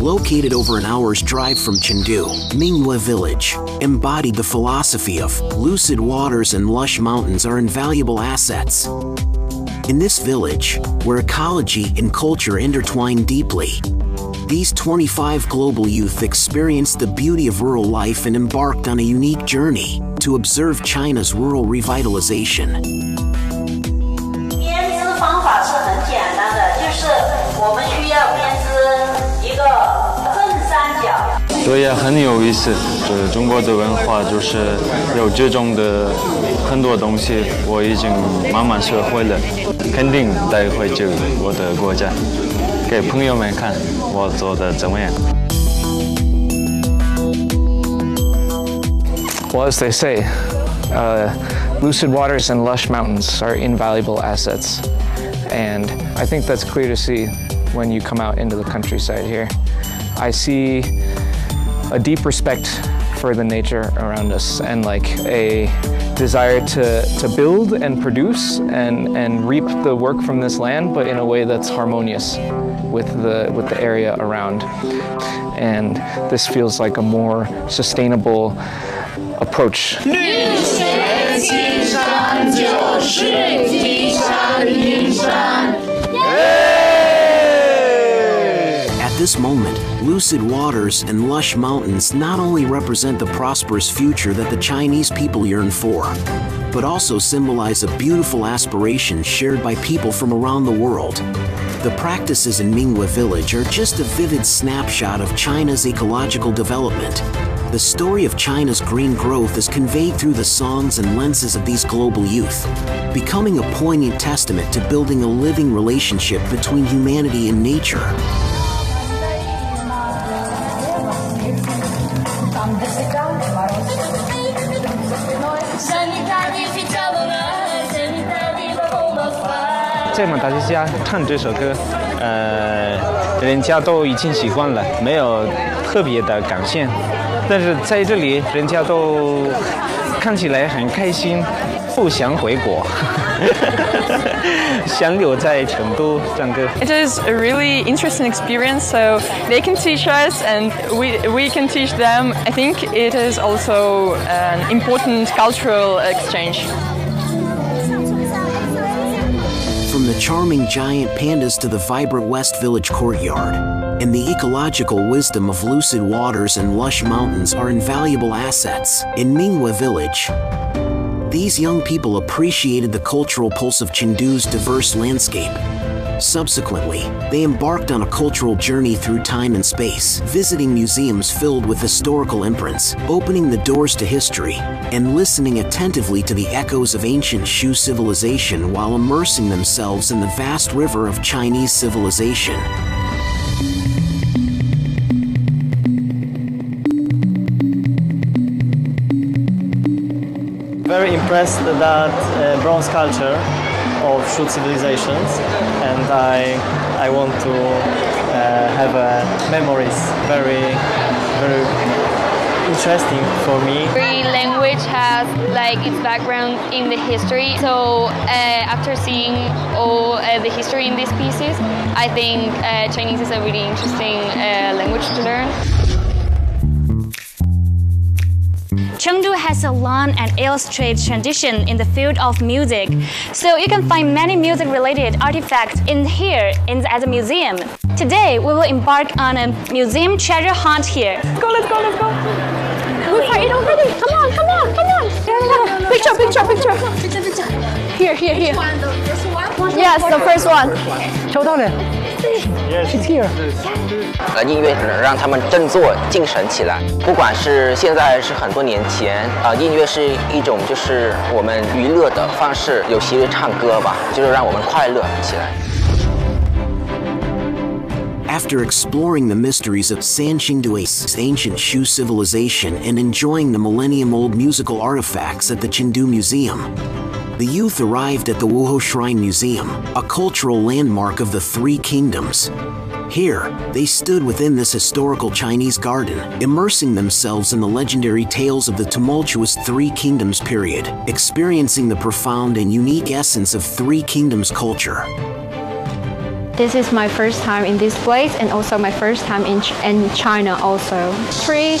Located over an hour's drive from Chengdu, Mingyue Village embodied the philosophy of lucid waters and lush mountains are invaluable assets. In this village, where ecology and culture intertwine deeply, these 25 global youth experienced the beauty of rural life and embarked on a unique journey to observe China's rural revitalization. 编织方法是很简单的，就是我们需要编织一个正三角。 对呀，很有意思。就是中国的文化，就是有这种的很多东西，我已经慢慢学会了，肯定带回去我的国家，给朋友们看我做的怎么样。 Well, as they say, lucid waters and lush mountains are invaluable assets. And I think that's clear to see when you come out into the countryside here. I see a deep respect for the nature around us and like a desire to build and produce and reap the work from this land, but in a way that's harmonious with the area around. And this feels like a more sustainable approach. At this moment, lucid waters and lush mountains not only represent the prosperous future that the Chinese people yearn for, but also symbolize a beautiful aspiration shared by people from around the world. The practices in Mingyue Village are just a vivid snapshot of China's ecological development. The story of China's green growth is conveyed through the songs and lenses of these global youth, becoming a poignant testament to building a living relationship between humanity and nature. 在马达加斯加唱这首歌，人家都已经习惯了，没有特别的感现。但是在这里，人家都看起来很开心，不想回国，想留在成都唱歌。 It is a really interesting experience. So they can teach us, and we can teach them. I think it is also an important cultural exchange. From the charming giant pandas to the vibrant West Village courtyard, and the ecological wisdom of lucid waters and lush mountains are invaluable assets. In Mingyue Village, these young people appreciated the cultural pulse of Chengdu's diverse landscape. Subsequently, they embarked on a cultural journey through time and space, visiting museums filled with historical imprints, opening the doors to history, and listening attentively to the echoes of ancient Shu civilization while immersing themselves in the vast river of Chinese civilization. Very impressed with that bronze culture of Shu civilizations, and I want to have memories. Very interesting for me. Every language has like its background in the history. So after seeing all the history in these pieces, I think Chinese is a really interesting language to learn. Chengdu has a long and illustrated tradition in the field of music, so you can find many music-related artifacts in here at the museum. Today, we will embark on a museum treasure hunt here. Let's go! We find it already! Come on! Picture! Here. Yes, the first one. 抽到了 It's here. 音乐能让他们振作精神起来，不管是现在是很多年前，音乐是一种就是我们娱乐的方式，有些人唱歌吧，就是让我们快乐起来。 After exploring the mysteries of Sanqingdu's ancient Shu civilization and enjoying the millennium-old musical artifacts at the Chengdu Museum, the youth arrived at the Wuhou Shrine Museum, a cultural landmark of the Three Kingdoms. Here, they stood within this historical Chinese garden, immersing themselves in the legendary tales of the tumultuous Three Kingdoms period, experiencing the profound and unique essence of Three Kingdoms culture. This is my first time in this place and also my first time in China also. Tree